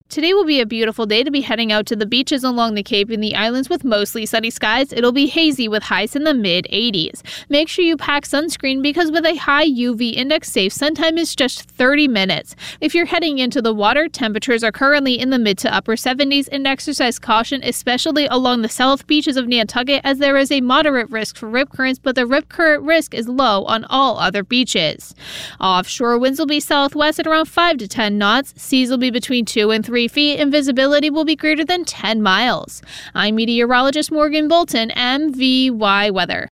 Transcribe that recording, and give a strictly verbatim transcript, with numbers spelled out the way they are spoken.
Today will be a beautiful day to be heading out to the beaches along the Cape and the islands with mostly sunny skies. It'll be hazy with highs in the mid eighties. Make sure you pack sunscreen because with a high U V index, safe sun time is just thirty minutes. If you're heading into the water, temperatures are currently in the mid to upper seventies and exercise caution, especially along the south beaches of Nantucket, as there is a moderate risk for rip currents, but the rip current risk is low on all other beaches. Offshore winds will be southwest at around five to ten knots. Seas will be between two and three feet and visibility will be greater than ten miles. I'm meteorologist Morgan Bolton, M V Y Weather.